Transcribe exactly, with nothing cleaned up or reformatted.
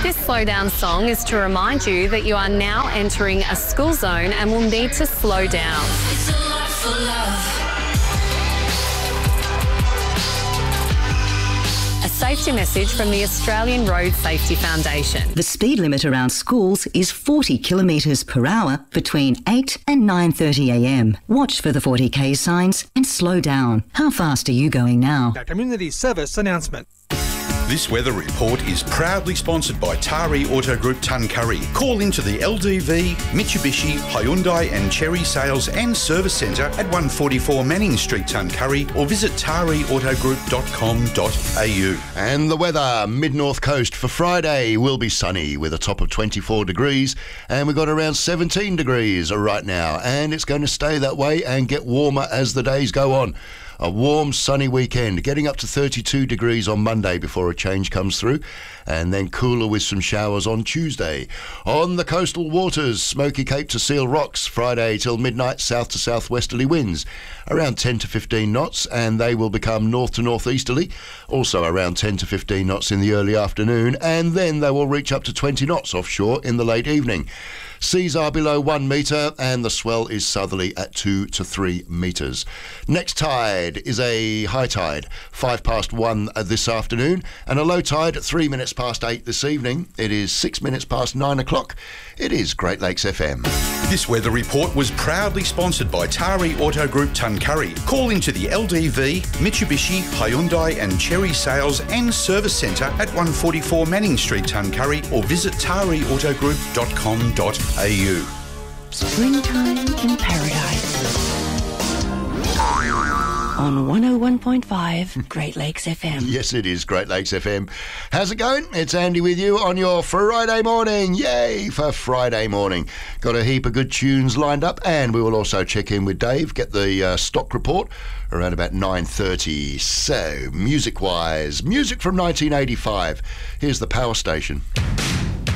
This slow down song is to remind you that you are now entering a school zone and will need to slow down. It's a lot for love. A safety message from the Australian Road Safety Foundation. The speed limit around schools is forty kilometres per hour between eight and nine thirty a m. Watch for the forty k signs and slow down. How fast are you going now? A community service announcement. This weather report is proudly sponsored by Tari Auto Group Tuncurry. Call into the L D V, Mitsubishi, Hyundai and Chery Sales and Service Centre at one forty-four Manning Street, Tuncurry, or visit tari auto group dot com dot a u. And the weather, mid-north coast for Friday will be sunny with a top of twenty-four degrees, and we've got around seventeen degrees right now, and it's going to stay that way and get warmer as the days go on. A warm, sunny weekend, getting up to thirty-two degrees on Monday before a change comes through, and then cooler with some showers on Tuesday. On the coastal waters, Smoky Cape to Seal Rocks, Friday till midnight, south to southwesterly winds, around ten to fifteen knots, and they will become north to northeasterly, also around ten to fifteen knots in the early afternoon, and then they will reach up to twenty knots offshore in the late evening. Seas are below one metre and the swell is southerly at two to three metres. Next tide is a high tide, five past one this afternoon, and a low tide at three minutes past eight this evening. It is six minutes past nine o'clock. It is Great Lakes F M. This weather report was proudly sponsored by Tari Auto Group Tuncurry. Call into the L D V, Mitsubishi, Hyundai and Chery Sales and Service Centre at one forty-four Manning Street, Tuncurry, or visit tari auto group dot com dot a u. Springtime in Paradise. On one oh one point five Great Lakes F M. Yes, it is Great Lakes F M. How's it going? It's Andy with you on your Friday morning. Yay for Friday morning. Got a heap of good tunes lined up, and we will also check in with Dave, get the uh, stock report around about nine thirty. So, music-wise, music from nineteen eighty-five. Here's the Power Station.